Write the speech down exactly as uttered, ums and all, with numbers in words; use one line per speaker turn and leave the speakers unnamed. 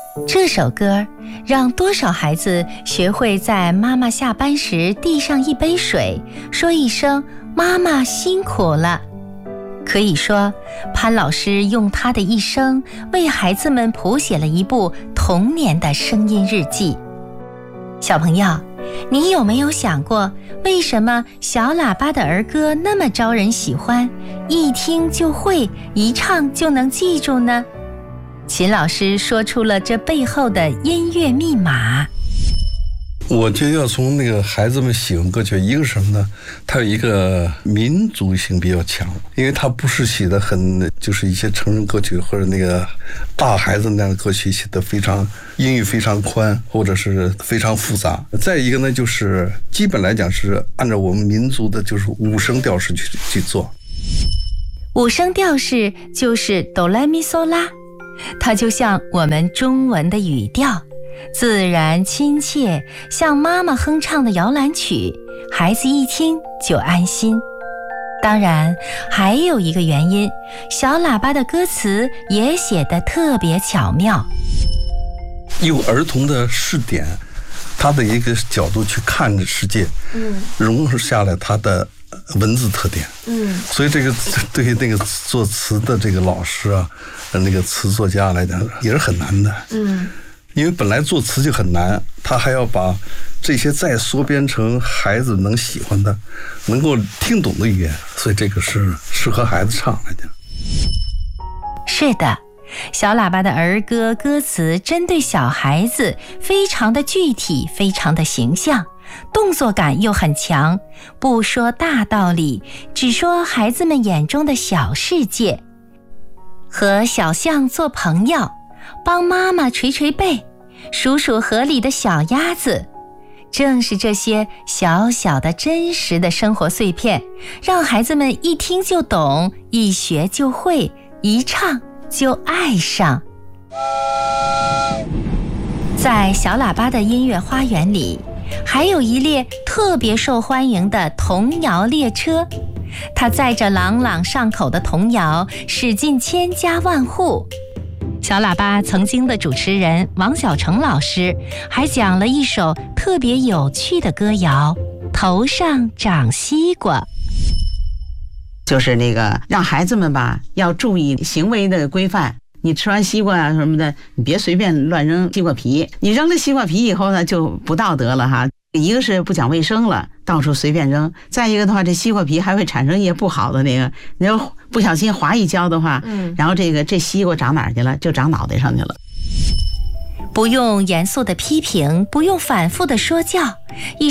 这首歌让多少孩子学会在妈妈下班时递上一杯水，说一声妈妈辛苦了。可以说，潘老师用他的一生为孩子们谱写了一部童年的声音日记。小朋友，你有没有想过，为什么小喇叭的儿歌那么招人喜欢，一听就会，一唱就能记住呢？秦老师说出了这背后的音乐密码。
我觉得要从那个孩子们喜欢歌曲，一个是什么呢？它有一个民族性比较强，因为它不是写的很，就是一些成人歌曲或者那个大孩子那样的歌曲写的非常音域非常宽，或者是非常复杂。再一个呢，就是基本来讲是按照我们民族的就是五声调式去去做。
五声调式就是哆来咪嗦拉，它就像我们中文的语调，自然亲切，像妈妈哼唱的摇篮曲，孩子一听就安心。当然还有一个原因，小喇叭的歌词也写得特别巧妙，
用儿童的视点，他的一个角度去看这世界，嗯，融合下来他的文字特点，嗯，所以这个对于那个作词的这个老师啊，那个词作家来讲也是很难的，嗯。因为本来作词就很难，他还要把这些再缩编成孩子能喜欢的、能够听懂的语言，所以这个是适合孩子唱来讲。
是的，小喇叭的儿歌歌词针对小孩子，非常的具体，非常的形象，动作感又很强，不说大道理，只说孩子们眼中的小世界。和小象做朋友，帮妈妈捶捶背，数数河里的小鸭子，正是这些小小的真实的生活碎片，让孩子们一听就懂，一学就会，一唱就爱上。在小喇叭的音乐花园里，还有一列特别受欢迎的童谣列车，它载着朗朗上口的童谣驶进千家万户。小喇叭曾经的主持人王小成老师还讲了一首特别有趣的歌谣《头上长西瓜》，
就是那个让孩子们吧要注意行为的规范。你吃完西瓜啊什么的，你别随便乱扔西瓜皮，你扔了西瓜皮以后呢就不道德了哈。一个是不讲卫生了，到处随便扔；再一个的话，这西瓜皮还会产生一些不好的那个，你要不小心滑一跤的话，嗯，然后这个这西瓜长哪儿去了？就长脑袋上去了。
不用严肃的批评，不用反复的说教，一